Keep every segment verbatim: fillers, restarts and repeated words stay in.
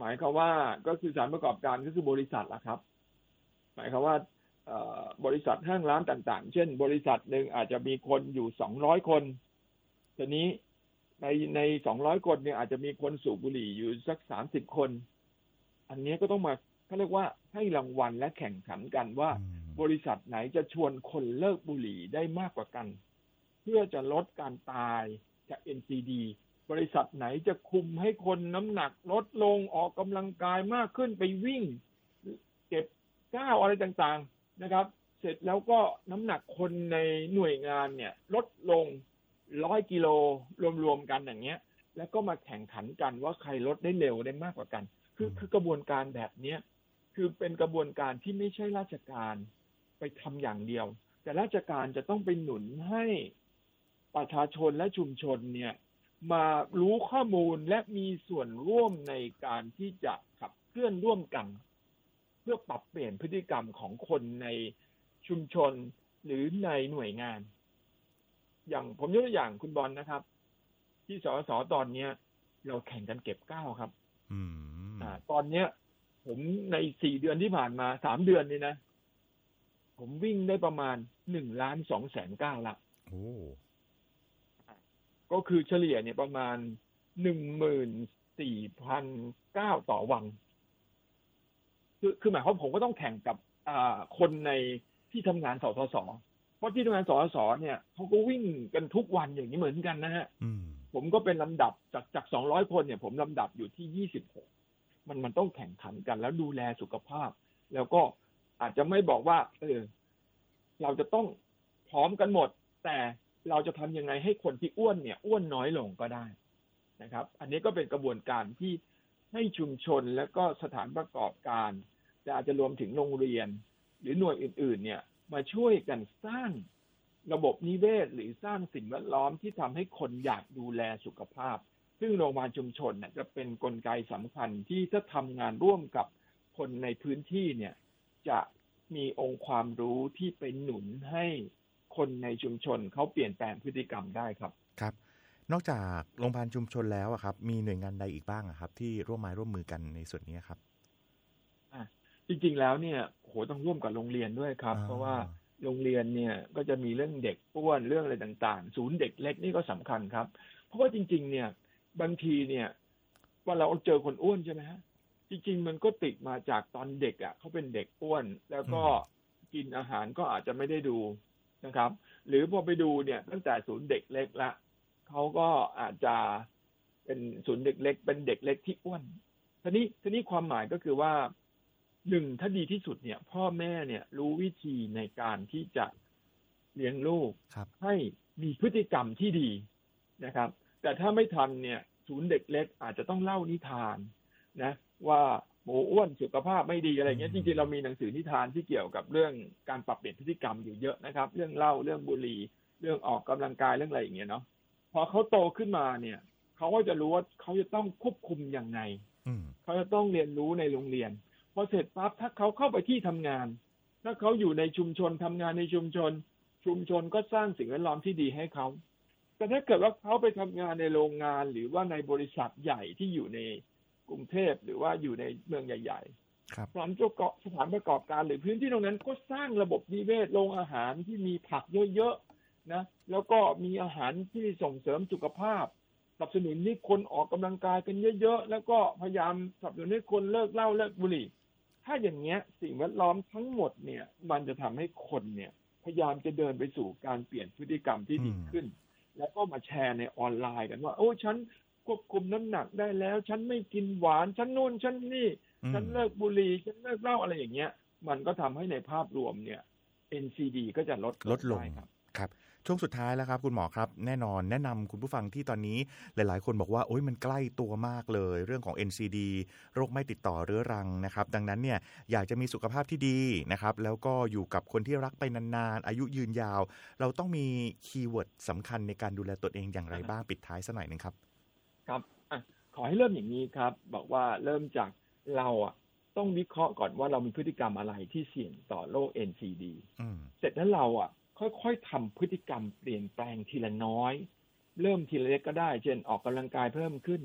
หมายความว่าก็คือสถานประกอบการก็คือบริษัทละครับหมายความว่าบริษัทห้างร้านต่างๆเช่นบริษัทหนึ่งอาจจะมีคนอยู่สองร้อยคนทีนี้ในในสองร้อยคนเนี่ยอาจจะมีคนสูบบุหรี่อยู่สักสามสิบคนอันนี้ก็ต้องมาเขาเรียกว่าให้รางวัลและแข่งขันกันว่าบริษัทไหนจะชวนคนเลิกบุหรี่ได้มากกว่ากันเพื่อจะลดการตายจาก เอ็น ซี ดี บริษัทไหนจะคุมให้คนน้ำหนักลดลงออกกำลังกายมากขึ้นไปวิ่งเก็บก้าวอะไรต่างๆนะครับเสร็จแล้วก็น้ำหนักคนในหน่วยงานเนี่ยลดลงร้อยกิโลรวมๆกันอย่างเงี้ยแล้วก็มาแข่งขันกันว่าใครลดได้เร็วได้มากกว่ากันคือคือกระบวนการแบบเนี้ยคือเป็นกระบวนการที่ไม่ใช่ราชการไปทำอย่างเดียวแต่ราชการจะต้องไปหนุนให้ประชาชนและชุมชนเนี่ยมารู้ข้อมูลและมีส่วนร่วมในการที่จะขับเคลื่อนร่วมกันเพื่อปรับเปลี่ยนพฤติกรรมของคนในชุมชนหรือในหน่วยงานอย่างผมยกตัวอย่างคุณบอลนะครับ ที่สสตอนนี้เราแข่งกันเก็บก้าวครับอืมอ่าตอนเนี้ยผมในสี่เดือนที่ผ่านมาสามเดือนนี่นะผมวิ่งได้ประมาณหนึ่งล้านสองแสนก้าวละโอ้ก็คือเฉลี่ยเนี่ยประมาณหนึ่งหมื่นสี่พันก้าวต่อวันคือคือหมายความผมก็ต้องแข่งกับอ่าคนในที่ทำงานสสสเพราะที่ทำงานสสสเนี่ยเขาก็วิ่งกันทุกวันอย่างนี้เหมือนกันนะฮะผมก็เป็นลำดับจากจากสองร้อยคนเนี่ยผมลำดับอยู่ที่ยี่สิบหกมันมันต้องแข่งขันกันแล้วดูแลสุขภาพแล้วก็อาจจะไม่บอกว่าเออเราจะต้องพร้อมกันหมดแต่เราจะทำยังไงให้คนที่อ้วนเนี่ยอ้วนน้อยลงก็ได้นะครับอันนี้ก็เป็นกระบวนการที่ให้ชุมชนและก็สถานประกอบการและอาจจะรวมถึงโรงเรียนหรือหน่วยอื่นๆเนี่ยมาช่วยกันสร้างระบบนิเวศหรือสร้างสิ่งแวดล้อมที่ทำให้คนอยากดูแลสุขภาพซึ่งโรงพยาบาลชุมชนเนี่ยจะเป็นกลไกสำคัญที่ถ้าทำงานร่วมกับคนในพื้นที่เนี่ยจะมีองค์ความรู้ที่เป็นหนุนให้คนในชุมชนเขาเปลี่ยนแปลงพฤติกรรมได้ครับครับนอกจากโรงพยาบาลชุมชนแล้วอะครับมีหน่วยงานใดอีกบ้างอะครับที่ร่วมไม้ร่วมมือกันในส่วนนี้ครับอ่ะจริงๆแล้วเนี่ยโหต้องร่วมกับโรงเรียนด้วยครับเพราะว่าโรงเรียนเนี่ยก็จะมีเรื่องเด็กอ้วนเรื่องอะไรต่างๆศูนย์เด็กเล็กนี่ก็สำคัญครับเพราะว่าจริงๆเนี่ยบางทีเนี่ยว่าเราเจอคนอ้วนใช่ไหมฮะจริงๆมันก็ติดมาจากตอนเด็กอ่ะเขาเป็นเด็กอ้วนแล้วก็กินอาหารก็อาจจะไม่ได้ดูนะครับหรือพอไปดูเนี่ยตั้งแต่ศูนย์เด็กเล็กละเขาก็อาจจะเป็นศูนย์เด็กเล็กเป็นเด็กเล็กที่อ้วนทีนี้ทีนี้ความหมายก็คือว่าหนึ่งถ้าดีที่สุดเนี่ยพ่อแม่เนี่ยรู้วิธีในการที่จะเลี้ยงลูกให้มีพฤติกรรมที่ดีนะครับแต่ถ้าไม่ทันเนี่ยศูนย์เด็กเล็กอาจจะต้องเล่านิทานนะว่าหมูอ้วนสุขภาพไม่ดีอะไรเงี้ยจริงๆเรามีหนังสือนิทานที่เกี่ยวกับเรื่องการปรับเปลี่ยนพฤติกรรมอยู่เยอะนะครับเรื่องเหล้าเรื่องบุหรี่เรื่องออกกำลังกายเรื่องอะไรอย่างเงี้ยเนาะพอเขาโตขึ้นมาเนี่ยเขาก็จะรู้ว่าเขาจะต้องควบคุมยังไงเขาจะต้องเรียนรู้ในโรงเรียนพอเสร็จปั๊บถ้าเขาเข้าไปที่ทำงานถ้าเขาอยู่ในชุมชนทำงานในชุมชนชุมชนก็สร้างสิ่งแวดล้อมที่ดีให้เขาแต่ถ้าเกิดว่าเขาไปทำงานในโรงงานหรือว่าในบริษัทใหญ่ที่อยู่ในกรุงเทพหรือว่าอยู่ในเมืองใหญ่ๆครับสถานประกอบสถานประกอบการหรือพื้นที่ตรงนั้นก็สร้างระบบนิเวศโรงอาหารที่มีผักเยอะๆนะแล้วก็มีอาหารที่ส่งเสริมสุขภาพสนับสนุนให้คนออกกำลังกายกันเยอะๆแล้วก็พยายามสนับสนุนให้คนเลิกเหล้าเลิกบุหรี่ถ้าอย่างเงี้ยสิ่งแวดล้อมทั้งหมดเนี่ยมันจะทำให้คนเนี่ยพยายามจะเดินไปสู่การเปลี่ยนพฤติกรรมที่ดีขึ้นแล้วก็มาแชร์ในออนไลน์กันว่าโอ้ฉันควบคุมน้ำหนักได้แล้วฉันไม่กินหวานฉันนู่นฉันนี่ฉันเลิกบุหรี่ฉันเลิกเหล้าอะไรอย่างเงี้ยมันก็ทำให้ในภาพรวมเนี่ย เอ็น ซี ดี ก็จะลดลดลงครับครับช่วงสุดท้ายแล้วครับคุณหมอครับแน่นอนแนะนำคุณผู้ฟังที่ตอนนี้หลายๆคนบอกว่าโอ๊ยมันใกล้ตัวมากเลยเรื่องของ เอ็น ซี ดี โรคไม่ติดต่อเรื้อรังนะครับดังนั้นเนี่ยอยากจะมีสุขภาพที่ดีนะครับแล้วก็อยู่กับคนที่รักไปนานๆอายุยืนยาวเราต้องมีคีย์เวิร์ดสำคัญในการดูแลตนเองอย่างไรบ้างปิดท้ายสักหน่อยนึงครับครับอ่ะขอให้เริ่มอย่างนี้ครับบอกว่าเริ่มจากเราอ่ะต้องวิเคราะห์ก่อนว่าเรามีพฤติกรรมอะไรที่เสี่ยงต่อโรค เอ็น ซี ดี เสร็จแล้วเราอ่ะค่อยๆทำพฤติกรรมเปลี่ยนแปลงทีละน้อยเริ่มทีละเล็กก็ได้เช่นออกกำลังกายเพิ่มขึ้น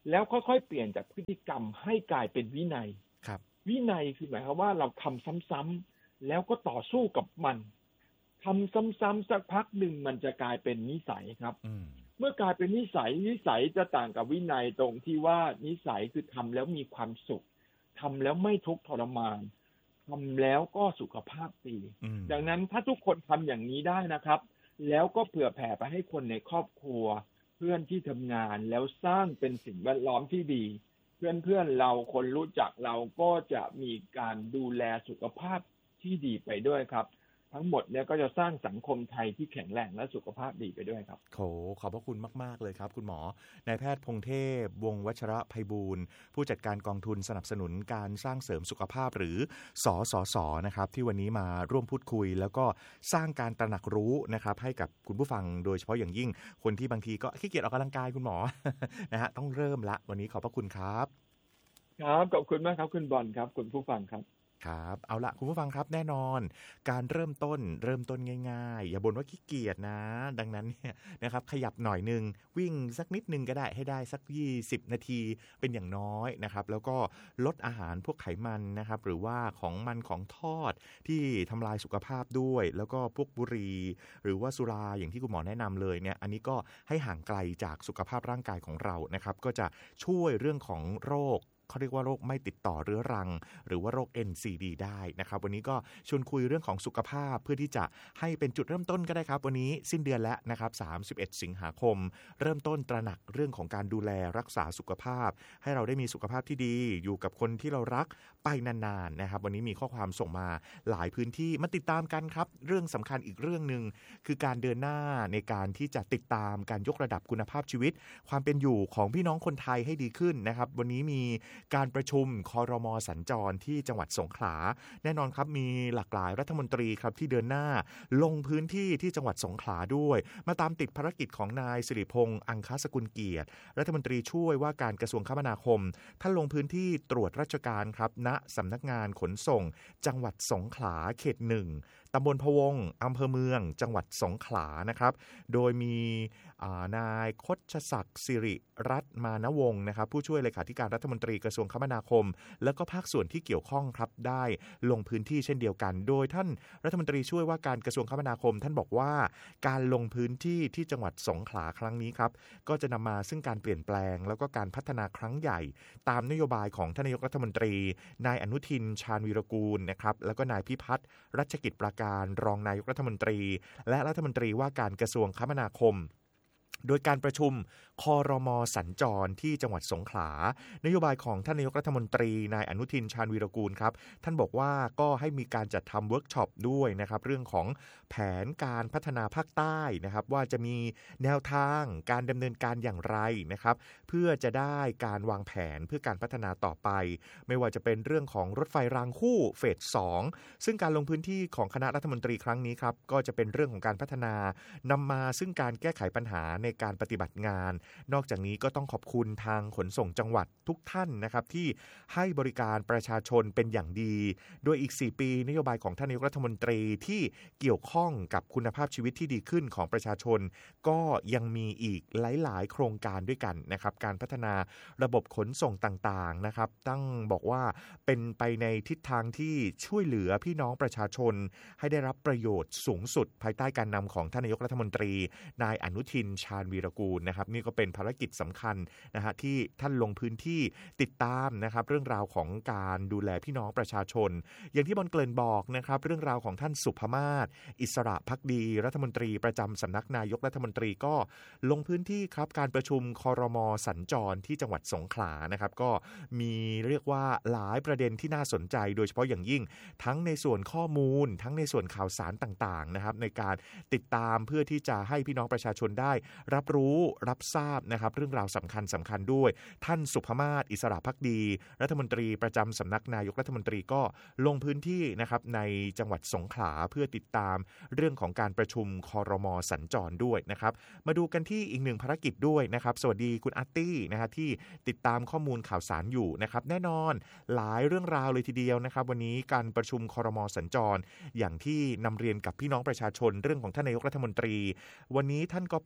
แล้วค่อยๆเปลี่ยนจากพฤติกรรมให้กลายเป็นวินัยครับวินัยคือหมายความว่าเราทำซ้ำๆแล้วก็ต่อสู้กับมันทำซ้ำๆสักพักหนึ่งมันจะกลายเป็นนิสัยครับเมื่อกลายเป็นนิสัยนิสัยจะต่างกับวินัยตรงที่ว่านิสัยคือทำแล้วมีความสุขทำแล้วไม่ทุกข์ทรมานทำแล้วก็สุขภาพดีดังนั้นถ้าทุกคนทำอย่างนี้ได้นะครับแล้วก็เผื่อแผ่ไปให้คนในครอบครัวเพื่อนที่ทำงานแล้วสร้างเป็นสิ่งแวดล้อมที่ดีเพื่อนเพื่อนเราคนรู้จักเราก็จะมีการดูแลสุขภาพที่ดีไปด้วยครับทั้งหมดเนี่ยก็จะสร้างสังคมไทยที่แข็งแรงและสุขภาพดีไปด้วยครับโหขอบพระคุณมากๆเลยครับคุณหมอนายแพทย์พงเทพวงศ์วัชระไพบูลย์ผู้จัดการกองทุนสนับสนุนการสร้างเสริมสุขภาพหรือสสสนะครับที่วันนี้มาร่วมพูดคุยแล้วก็สร้างการตระหนักรู้นะครับให้กับคุณผู้ฟังโดยเฉพาะอย่างยิ่งคนที่บางทีก็ขี้เกียจออกกำลังกายคุณหมอ นะฮะต้องเริ่มละวันนี้ขอบพระคุณครับครับขอบคุณมากครับคุณบอลครับคุณผู้ฟังครับครับเอาละคุณผู้ฟังครับแน่นอนการเริ่มต้นเริ่มต้นง่ายๆอย่าบ่นว่าขี้เกียจนะดังนั้นเนี่ยนะครับขยับหน่อยนึงวิ่งสักนิดนึงก็ได้ให้ได้สักยี่สิบนาทีเป็นอย่างน้อยนะครับแล้วก็ลดอาหารพวกไขมันนะครับหรือว่าของมันของทอดที่ทำลายสุขภาพด้วยแล้วก็พวกบุหรี่หรือว่าสุราอย่างที่คุณหมอแนะนำเลยเนี่ยอันนี้ก็ให้ห่างไกลจากสุขภาพร่างกายของเรานะครับก็จะช่วยเรื่องของโรคเขาเรียกว่าโรคไม่ติดต่อเรื้อรังหรือว่าโรค เอ็น ซี ดี ได้นะครับวันนี้ก็ชวนคุยเรื่องของสุขภาพเพื่อที่จะให้เป็นจุดเริ่มต้นก็ได้ครับวันนี้สิ้นเดือนแล้วนะครับสามสิบเอ็ดสิงหาคมเริ่มต้นตระหนักเรื่องของการดูแลรักษาสุขภาพให้เราได้มีสุขภาพที่ดีอยู่กับคนที่เรารักไปนานๆนะครับวันนี้มีข้อความส่งมาหลายพื้นที่มาติดตามกันครับเรื่องสำคัญอีกเรื่องนึงคือการเดินหน้าในการที่จะติดตามการยกระดับคุณภาพชีวิตความเป็นอยู่ของพี่น้องคนไทยให้ดีขึ้นนะครับวันนี้มีการประชุมครม.สัญจรที่จังหวัดสงขลาแน่นอนครับมีหลากหลายรัฐมนตรีครับที่เดินหน้าลงพื้นที่ที่จังหวัดสงขลาด้วยมาตามติดภารกิจของนายสิริพงษ์อังคสกุลเกียรติรัฐมนตรีช่วยว่าการกระทรวงคมนาคมท่านลงพื้นที่ตรวจราชการครับณสำนักงานขนส่งจังหวัดสงขลาเขตหนึ่งตำบลพะวงอำเภอเมืองจังหวัดสงขลานะครับโดยมีนายคชศักดิ์สิริรัตน์มานวงศ์นะครับผู้ช่วยเลขาธิการรัฐมนตรีกระทรวงคมนาคมแล้วก็ภาคส่วนที่เกี่ยวข้องครับได้ลงพื้นที่เช่นเดียวกันโดยท่านรัฐมนตรีช่วยว่าการกระทรวงคมนาคมท่านบอกว่าการลงพื้นที่ที่จังหวัดสงขลาครั้งนี้ครับก็จะนำมาซึ่งการเปลี่ยนแปลงแล้วก็การพัฒนาครั้งใหญ่ตามนโยบายของท่านนายกรัฐมนตรีนายอนุทินชาญวีรกูลนะครับแล้วก็นายพิพัฒน์รัชกิจประการรองนายกรัฐมนตรีและรัฐมนตรีว่าการกระทรวงคมนาคมโดยการประชุมครม.สัญจรที่จังหวัดสงขลานโยบายของท่านนายกรัฐมนตรีนายอนุทินชาญวีรกูลครับท่านบอกว่าก็ให้มีการจัดทำเวิร์กช็อปด้วยนะครับเรื่องของแผนการพัฒนาภาคใต้นะครับว่าจะมีแนวทางการดำเนินการอย่างไรนะครับเพื่อจะได้การวางแผนเพื่อการพัฒนาต่อไปไม่ว่าจะเป็นเรื่องของรถไฟรางคู่เฟสสองซึ่งการลงพื้นที่ของคณะรัฐมนตรีครั้งนี้ครับก็จะเป็นเรื่องของการพัฒนานำมาซึ่งการแก้ไขปัญหาในการปฏิบัติงานนอกจากนี้ก็ต้องขอบคุณทางขนส่งจังหวัดทุกท่านนะครับที่ให้บริการประชาชนเป็นอย่างดีโดยอีกสี่ปีนโยบายของท่านนายกรัฐมนตรีที่เกี่ยวข้องกับคุณภาพชีวิตที่ดีขึ้นของประชาชนก็ยังมีอีกหลายๆโครงการด้วยกันนะครับการพัฒนาระบบขนส่งต่างๆนะครับต้องบอกว่าเป็นไปในทิศทางที่ช่วยเหลือพี่น้องประชาชนให้ได้รับประโยชน์สูงสุดภายใต้การนำของท่านนายกรัฐมนตรีนายอนุทินชาญวีรกูลนะครับนี่ก็เป็นภารกิจสำคัญนะฮะที่ท่านลงพื้นที่ติดตามนะครับเรื่องราวของการดูแลพี่น้องประชาชนอย่างที่บอลเกริ่นบอกนะครับเรื่องราวของท่านสุภมาศอิสระภักดีรัฐมนตรีประจำสำนักนายกรัฐมนตรีก็ลงพื้นที่ครับการประชุมครม.สัญจรที่จังหวัดสงขลานะครับก็มีเรียกว่าหลายประเด็นที่น่าสนใจโดยเฉพาะอย่างยิ่งทั้งในส่วนข้อมูลทั้งในส่วนข่าวสารต่างๆนะครับในการติดตามเพื่อที่จะให้พี่น้องประชาชนได้รับรู้รับทราบนะครับเรื่องราวสำคัญสำคัญด้วยท่านสุภมาศอิสระภักดีรัฐมนตรีประจำสำนักนายกรัฐมนตรีก็ลงพื้นที่นะครับในจังหวัดสงขลาเพื่อติดตามเรื่องของการประชุมครม.สัญจรด้วยนะครับมาดูกันที่อีกหนึ่งภารกิจด้วยนะครับสวัสดีคุณอาร์ตี้นะฮะที่ติดตามข้อมูลข่าวสารอยู่นะครับแน่นอนหลายเรื่องราวเลยทีเดียวนะครับวันนี้การประชุมครม.สัญจรอย่างที่นำเรียนกับพี่น้องประชาชนเรื่องของท่านนายกรัฐมนตรีวันนี้ท่านก็ไปที่คล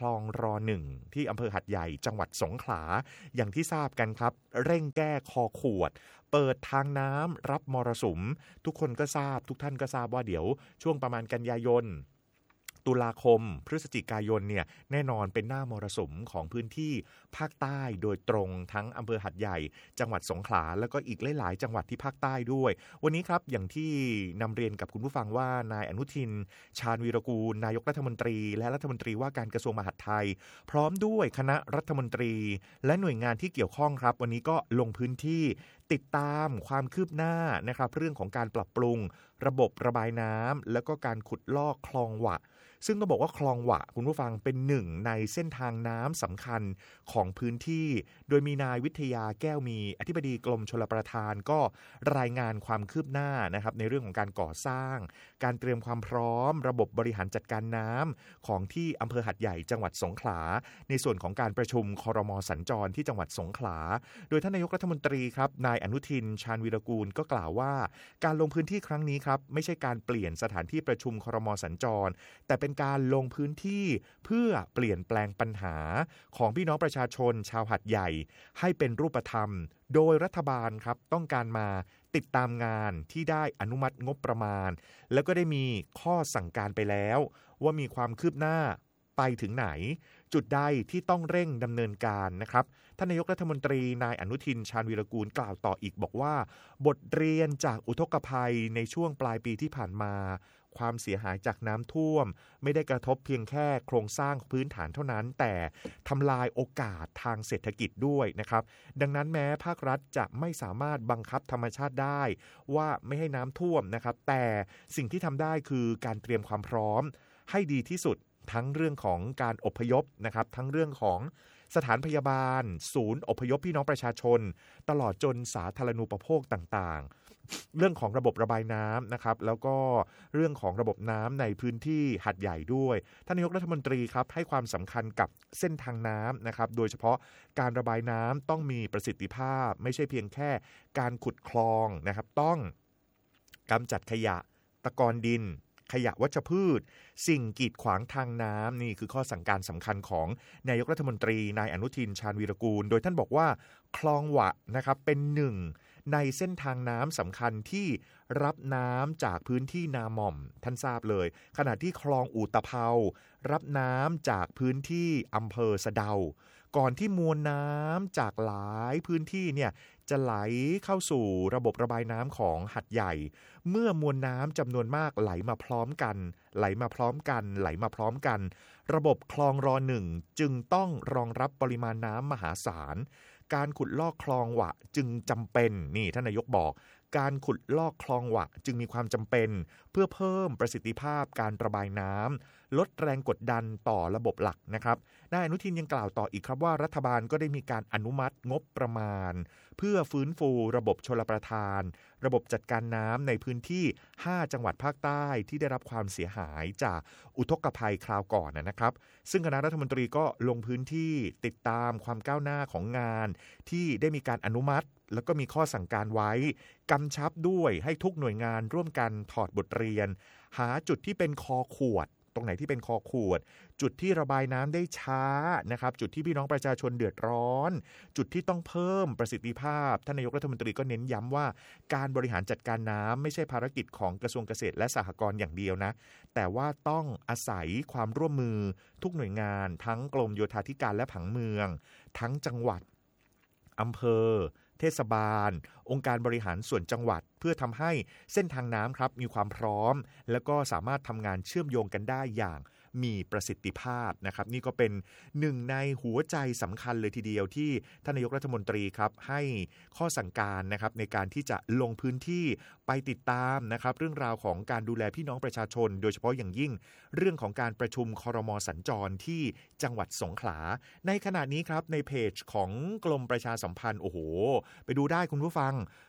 องรอหนึ่งที่อำเภอหัดใหญ่จังหวัดสงขลาอย่างที่ทราบกันครับเร่งแก้คอขวดเปิดทางน้ำรับมรสุมทุกคนก็ทราบทุกท่านก็ทราบว่าเดี๋ยวช่วงประมาณกันยายนตุลาคมพฤศจิกายนเนี่ยแน่นอนเป็นหน้ามรสุมของพื้นที่ภาคใต้โดยตรงทั้งอำเภอหัดใหญ่จังหวัดสงขลาแล้วก็อีกหลายๆจังหวัดที่ภาคใต้ด้วยวันนี้ครับอย่างที่นำเรียนกับคุณผู้ฟังว่านายอนุทินชาญวีรกูลนายกรัฐมนตรีและรัฐมนตรีว่าการกระทรวงมหาดไทยพร้อมด้วยคณะรัฐมนตรีและหน่วยงานที่เกี่ยวข้องครับวันนี้ก็ลงพื้นที่ติดตามความคืบหน้านะครับเรื่องของการปรับปรุงระบบระบายน้ำแล้วก็การขุดลอกคลองหวะซึ่งก็บอกว่าคลองหวะคุณผู้ฟังเป็นหนึ่งในเส้นทางน้ำสำคัญของพื้นที่โดยมีนายวิทยาแก้วมีอธิบดีกรมชลประทานก็รายงานความคืบหน้านะครับในเรื่องของการก่อสร้างการเตรียมความพร้อมระบบบริหารจัดการน้ำของที่อำเภอหัดใหญ่จังหวัดสงขลาในส่วนของการประชุมครม.สัญจรที่จังหวัดสงขลาโดยท่านนายกรัฐมนตรีครับนายอนุทินชาญวีรกูลก็กล่าวว่าการลงพื้นที่ครั้งนี้ครับไม่ใช่การเปลี่ยนสถานที่ประชุมครม.สัญจรแต่เป็นการลงพื้นที่เพื่อเปลี่ยนแปลงปัญหาของพี่น้องประชาชนชาวหัดใหญ่ให้เป็นรูปธรรมโดยรัฐบาลครับต้องการมาติดตามงานที่ได้อนุมัติงบประมาณแล้วก็ได้มีข้อสั่งการไปแล้วว่ามีความคืบหน้าไปถึงไหนจุดใดที่ต้องเร่งดำเนินการนะครับท่านนายกรัฐมนตรีนายอนุทินชาญวีรกูลกล่าวต่ออีกบอกว่าบทเรียนจากอุทกภัยในช่วงปลายปีที่ผ่านมาความเสียหายจากน้ำท่วมไม่ได้กระทบเพียงแค่โครงสร้างพื้นฐานเท่านั้นแต่ทำลายโอกาสทางเศรษฐกิจด้วยนะครับดังนั้นแม้ภาครัฐจะไม่สามารถบังคับธรรมชาติได้ว่าไม่ให้น้ำท่วมนะครับแต่สิ่งที่ทำได้คือการเตรียมความพร้อมให้ดีที่สุดทั้งเรื่องของการอพยพนะครับทั้งเรื่องของสถานพยาบาลศูนย์อพยพพี่น้องประชาชนตลอดจนสาธารณูปโภคต่างๆเรื่องของระบบระบายน้ำนะครับแล้วก็เรื่องของระบบน้ำในพื้นที่หัดใหญ่ด้วยท่านนายกรัฐมนตรีครับให้ความสำคัญกับเส้นทางน้ำนะครับโดยเฉพาะการระบายน้ำต้องมีประสิทธิภาพไม่ใช่เพียงแค่การขุดคลองนะครับต้องกำจัดขยะตะกอนดินขยะวัชพืชสิ่งกีดขวางทางน้ำนี่คือข้อสั่งการสำคัญของนายกรัฐมนตรีนายอนุทินชาญวีรกูลโดยท่านบอกว่าคลองหวะนะครับเป็นหนึ่งในเส้นทางน้ำสำคัญที่รับน้ำจากพื้นที่นาหม่อมท่านทราบเลยขณะที่คลองอู่ตะเภารับน้ำจากพื้นที่อำเภอสะเดาก่อนที่มวลน้ำจากหลายพื้นที่เนี่ยจะไหลเข้าสู่ระบบระบายน้ำของหัดใหญ่เมื่อมวลน้ำจำนวนมากไหลมาพร้อมกันไหลมาพร้อมกันไหลมาพร้อมกันระบบคลองรอหนึ่งจึงต้องรองรับปริมาณน้ำมหาศาลการขุดลอกคลองหวะจึงจำเป็นนี่ท่านนายกบอกการขุดลอกคลองหวะจึงมีความจำเป็นเพื่อเพิ่มประสิทธิภาพการระบายน้ำลดแรงกดดันต่อระบบหลักนะครับนายอนุทินยังกล่าวต่ออีกครับว่ารัฐบาลก็ได้มีการอนุมัติงบประมาณเพื่อฟื้นฟูระบบชลประทานระบบจัดการน้ำในพื้นที่ห้าจังหวัดภาคใต้ที่ได้รับความเสียหายจากอุทกภัยคราวก่อนนะครับซึ่งคณะรัฐมนตรีก็ลงพื้นที่ติดตามความก้าวหน้าของงานที่ได้มีการอนุมัติแล้วก็มีข้อสั่งการไว้กำชับด้วยให้ทุกหน่วยงานร่วมกันถอดบทเรียนหาจุดที่เป็นคอขวดตรงไหนที่เป็นคอขวดจุดที่ระบายน้ำได้ช้านะครับจุดที่พี่น้องประชาชนเดือดร้อนจุดที่ต้องเพิ่มประสิทธิภาพท่านนายกรัฐมนตรีก็เน้นย้ำว่าการบริหารจัดการน้ำไม่ใช่ภารกิจของกระทรวงเกษตรและสหกรณ์อย่างเดียวนะแต่ว่าต้องอาศัยความร่วมมือทุกหน่วยงานทั้งกรมโยธาธิการและผังเมืองทั้งจังหวัดอำเภอเทศบาลองค์การบริหารส่วนจังหวัดเพื่อทำให้เส้นทางน้ำครับมีความพร้อมแล้วก็สามารถทำงานเชื่อมโยงกันได้อย่างมีประสิทธิภาพนะครับนี่ก็เป็นหนึ่งในหัวใจสำคัญเลยทีเดียวที่ท่านนายกรัฐมนตรีครับให้ข้อสั่งการนะครับในการที่จะลงพื้นที่ไปติดตามนะครับเรื่องราวของการดูแลพี่น้องประชาชนโดยเฉพาะอย่างยิ่งเรื่องของการประชุมครม.สัญจรที่จังหวัดสงขลาในขณะนี้ครับในเพจของกรมประชาสัมพันธ์โอ้โหไปดูได้คุณผู้ฟัง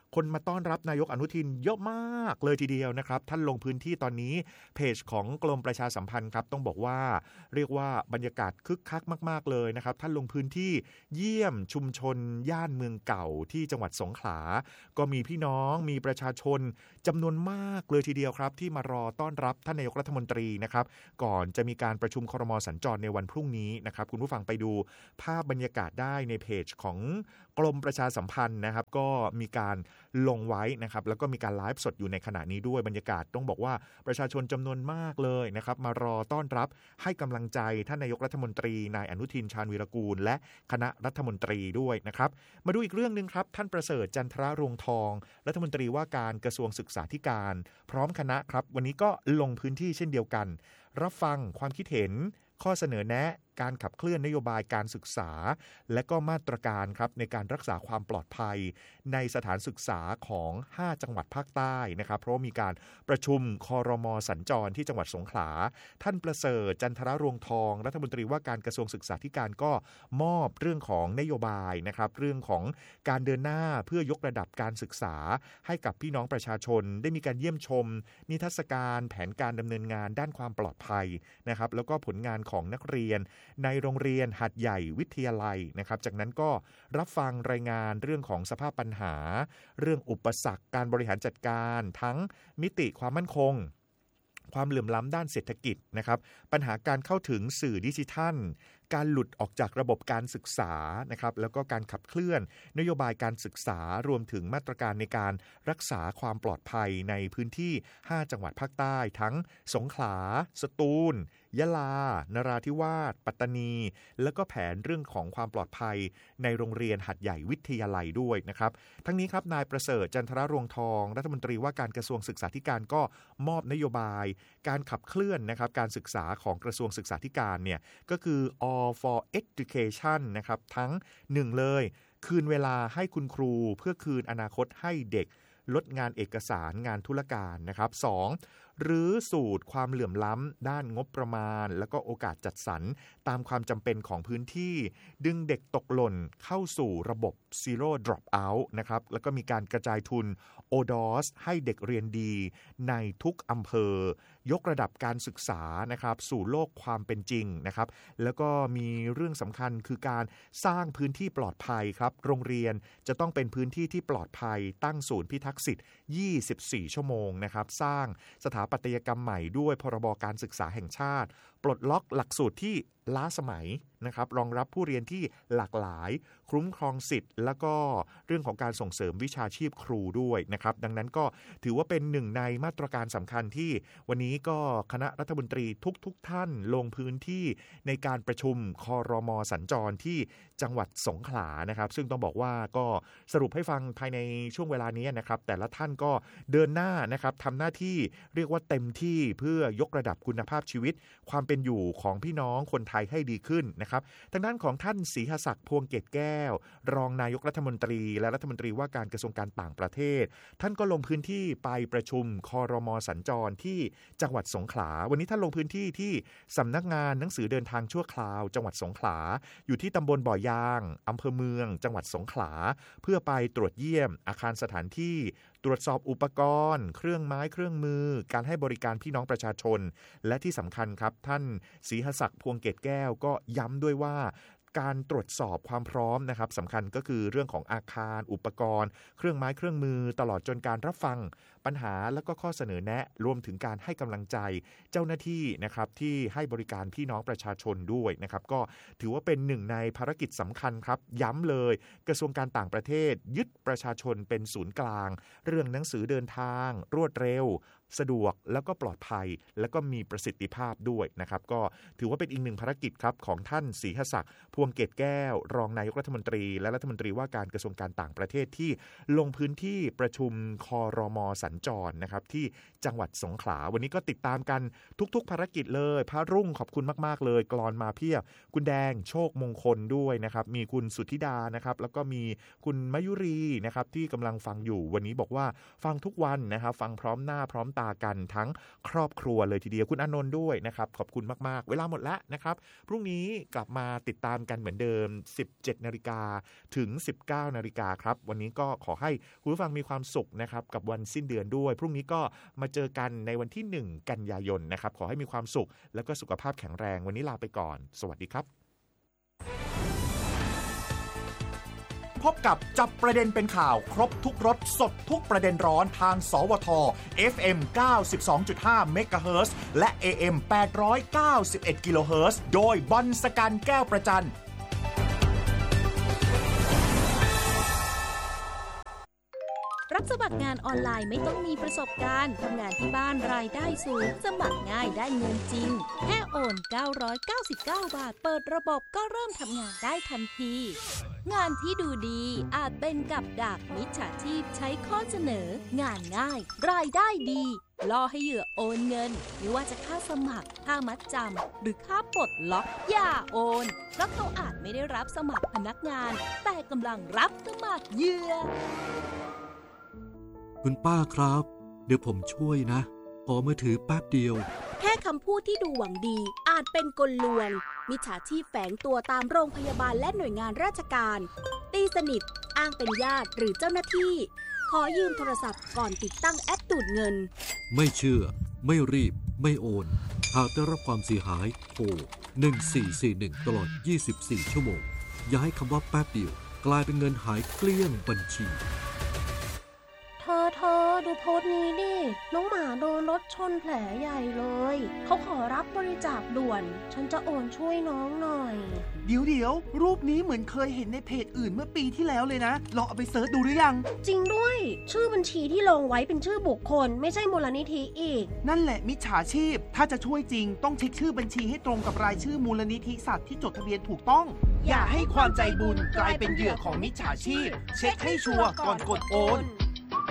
คนมาต้อนรับนายกอนุทินเยอะมากเลยทีเดียวนะครับท่านลงพื้นที่ตอนนี้เพจของกรมประชาสัมพันธ์ครับต้องบอกว่าเรียกว่าบรรยากาศคึกคักมากๆเลยนะครับท่านลงพื้นที่เยี่ยมชุมชนย่านเมืองเก่าที่จังหวัดสงขลาก็มีพี่น้องมีประชาชนจำนวนมากเลยทีเดียวครับที่มารอต้อนรับท่านนายกรัฐมนตรีนะครับก่อนจะมีการประชุมครม.สัญจรในวันพรุ่งนี้นะครับคุณผู้ฟังไปดูภาพบรรยากาศได้ในเพจของกรมประชาสัมพันธ์นะครับก็มีการลงไว้นะครับแล้วก็มีการไลฟ์สดอยู่ในขณะนี้ด้วยบรรยากาศต้องบอกว่าประชาชนจำนวนมากเลยนะครับมารอต้อนรับให้กำลังใจท่านนายกรัฐมนตรีนายอนุทินชาญวีรกูลและคณะรัฐมนตรีด้วยนะครับมาดูอีกเรื่องนึงครับท่านประเสริฐจันทรรวงทองรัฐมนตรีว่าการกระทรวงศึกษาธิการพร้อมคณะครับวันนี้ก็ลงพื้นที่เช่นเดียวกันรับฟังความคิดเห็นข้อเสนอแนะการขับเคลื่อนนโยบายการศึกษาและก็มาตรการครับในการรักษาความปลอดภัยในสถานศึกษาของห้าจังหวัดภาคใต้นะครับเพราะมีการประชุมครม.สัญจรที่จังหวัดสงขลาท่านประเสริฐจันทรรวงทองรัฐมนตรีว่าการกระทรวงศึกษาธิการก็มอบเรื่องของนโยบายนะครับเรื่องของการเดินหน้าเพื่อยกระดับการศึกษาให้กับพี่น้องประชาชนได้มีการเยี่ยมชมนิทรรศการแผนการดำเนินงานด้านความปลอดภัยนะครับแล้วก็ผลงานของนักเรียนในโรงเรียนหัดใหญ่วิทยาลัยนะครับจากนั้นก็รับฟังรายงานเรื่องของสภาพปัญหาเรื่องอุปสรรคการบริหารจัดการทั้งมิติความมั่นคงความเหลื่อมล้ำด้านเศรษฐกิจนะครับปัญหาการเข้าถึงสื่อดิจิทัลการหลุดออกจากระบบการศึกษานะครับแล้วก็การขับเคลื่อนนโยบายการศึกษารวมถึงมาตรการในการรักษาความปลอดภัยในพื้นที่ห้าจังหวัดภาคใต้ทั้งสงขลาสตูลยะลานราธิวาสปัตตานีแล้วก็แผนเรื่องของความปลอดภัยในโรงเรียนหัดใหญ่วิทยาลัยด้วยนะครับทั้งนี้ครับนายประเสริฐจันทรรวงทองรัฐมนตรีว่าการกระทรวงศึกษาธิการก็มอบนโยบายการขับเคลื่อนนะครับการศึกษาของกระทรวงศึกษาธิการเนี่ยก็คือ all for education นะครับทั้งหนึ่งเลยคืนเวลาให้คุณครูเพื่อคืนอนาคตให้เด็กลดงานเอกสารงานธุรการนะครับสองหรือสูตรความเหลื่อมล้ำด้านงบประมาณและก็โอกาสจัดสรรตามความจำเป็นของพื้นที่ดึงเด็กตกหล่นเข้าสู่ระบบ Zero Dropout นะครับแล้วก็มีการกระจายทุน โอ ดี โอ เอส ให้เด็กเรียนดีในทุกอำเภอยกระดับการศึกษานะครับสู่โลกความเป็นจริงนะครับแล้วก็มีเรื่องสำคัญคือการสร้างพื้นที่ปลอดภัยครับโรงเรียนจะต้องเป็นพื้นที่ที่ปลอดภัยตั้งศูนย์พิทักษ์สิทธิ์ยี่สิบสี่ชั่วโมงนะครับสร้างสถาปัตยกรรมใหม่ด้วยพรบการศึกษาแห่งชาติปลดล็อกหลักสูตรที่ล้าสมัยนะครับรองรับผู้เรียนที่หลากหลายคุ้มครองสิทธิ์แล้วก็เรื่องของการส่งเสริมวิชาชีพครูด้วยนะครับดังนั้นก็ถือว่าเป็นหนึ่งในมาตรการสำคัญที่วันนี้ก็คณะรัฐมนตรีทุกๆ ท่านลงพื้นที่ในการประชุมครม.สัญจรที่จังหวัดสงขลานะครับซึ่งต้องบอกว่าก็สรุปให้ฟังภายในช่วงเวลานี้นะครับแต่ละท่านก็เดินหน้านะครับทำหน้าที่เรียกว่าเต็มที่เพื่อยกระดับคุณภาพชีวิตความเป็นอยู่ของพี่น้องคนไทยให้ดีขึ้นนะครับทางด้านของท่านศรีหศักดิ์พวงเกตแก้วรองนายกรัฐมนตรีและรัฐมนตรีว่าการกระทรวงการต่างประเทศท่านก็ลงพื้นที่ไปประชุมครม.สัญจรที่จังหวัดสงขลาวันนี้ท่านลงพื้นที่ที่สำนักงานหนังสือเดินทางชั่วคราวจังหวัดสงขลาอยู่ที่ตำบลบ่อยางอำเภอเมืองจังหวัดสงขลาเพื่อไปตรวจเยี่ยมอาคารสถานที่ตรวจสอบอุปกรณ์เครื่องไม้เครื่องมือการให้บริการพี่น้องประชาชนและที่สำคัญครับท่านศรีหศักดิ์พวงเกตแก้วก็ย้ำด้วยว่าการตรวจสอบความพร้อมนะครับสำคัญก็คือเรื่องของอาคารอุปกรณ์เครื่องไม้เครื่องมือตลอดจนการรับฟังปัญหาและก็ข้อเสนอแนะรวมถึงการให้กำลังใจเจ้าหน้าที่นะครับที่ให้บริการพี่น้องประชาชนด้วยนะครับก็ถือว่าเป็นหนึ่งในภารกิจสำคัญครับย้ำเลยกระทรวงการต่างประเทศยึดประชาชนเป็นศูนย์กลางเรื่องหนังสือเดินทางรวดเร็วสะดวกแล้วก็ปลอดภัยแล้วก็มีประสิทธิภาพด้วยนะครับก็ถือว่าเป็นอีกหนึ่งภารกิจครับของท่านศรีหศักดิ์พวงเกตแก้วรองนายกรัฐมนตรีและรัฐมนตรีว่าการกระทรวงการต่างประเทศที่ลงพื้นที่ประชุมครม.สัญจรนะครับที่จังหวัดสงขลาวันนี้ก็ติดตามกันทุกๆภารกิจเลยพระรุ่งขอบคุณมากๆเลยกลอนมาเพียบคุณแดงโชคมงคลด้วยนะครับมีคุณสุทธิดานะครับแล้วก็มีคุณมยุรีนะครับที่กำลังฟังอยู่วันนี้บอกว่าฟังทุกวันนะครับฟังพร้อมหน้าพร้อมตากันทั้งครอบครัวเลยทีเดียวคุณอานนท์ด้วยนะครับขอบคุณมากๆเวลาหมดแล้วนะครับพรุ่งนี้กลับมาติดตามกันเหมือนเดิม สิบเจ็ดนาฬิกา ถึง สิบเก้านาฬิกาครับวันนี้ก็ขอให้คุณผู้ฟังมีความสุขนะครับกับวันสิ้นเดือนด้วยพรุ่งนี้ก็มาเจอกันในวันที่หนึ่งกันยายนนะครับขอให้มีความสุขแล้วก็สุขภาพแข็งแรงวันนี้ลาไปก่อนสวัสดีครับพบกับจับประเด็นเป็นข่าวครบทุกรสสดทุกประเด็นร้อนทางสวท เอฟ เอ็ม เก้าสิบสองจุดห้า เมกะเฮิรตซ์และ เอ เอ็ม แปดร้อยเก้าสิบเอ็ด กิโลเฮิรตซ์โดยบอลสกันแก้วประจันรับสมัครงานออนไลน์ไม่ต้องมีประสบการณ์ทำงานที่บ้านรายได้สูงสมัครง่ายได้เงินจริงแค่โอนเก้าร้อยเก้าสิบเก้าบาทเปิดระบบก็เริ่มทำงานได้ทันทีงานที่ดูดีอาจเป็นกับดักมิจฉาชีพใช้ข้อเสนองานง่ายรายได้ดีล่อให้เหยื่อโอนเงินไม่ว่าจะค่าสมัครค่ามัดจำหรือค่าปลดล็อกอย่าโอนเพราะเขาอาจไม่ได้รับสมัครพนักงานแต่กำลังรับสมัครเหยื่อคุณป้าครับเดี๋ยวผมช่วยนะขอมือถือแป๊บเดียวแค่คำพูดที่ดูหวังดีอาจเป็นกลลวงมิจฉาชีพแฝงตัวตามโรงพยาบาลและหน่วยงานราชการตีสนิทอ้างเป็นญาติหรือเจ้าหน้าที่ขอยืมโทรศัพท์ก่อนติดตั้งแอปดูดเงินไม่เชื่อไม่รีบไม่โอนหากได้รับความเสียหายโทรหนึ่งสี่สี่หนึ่งตลอดยี่สิบสี่ชั่วโมงอย่าให้คำว่าแป๊บเดียวกลายเป็นเงินหายเกลี้ยงบัญชีเธอเธอดูโพสต์นี้ดิน้องหมาโดนรถชนแผลใหญ่เลยเขาขอรับบริจาคด่วนฉันจะโอนช่วยน้องหน่อยเดี๋ยวเดี๋ยวรูปนี้เหมือนเคยเห็นในเพจอื่นเมื่อปีที่แล้วเลยนะลองเอาไปเสิร์ชดูหรือยังจริงด้วยชื่อบัญชีที่ลงไว้เป็นชื่อบุคคลไม่ใช่มูลนิธิอีกนั่นแหละมิจฉาชีพถ้าจะช่วยจริงต้องเช็คชื่อบัญชีให้ตรงกับรายชื่อมูลนิธิสัตว์ที่จดทะเบียนถูกต้องอย่าให้ความใจบุญกลายเป็นเหยื่อของมิจฉาชีพเช็คให้ชัวร์ก่อนกดโอน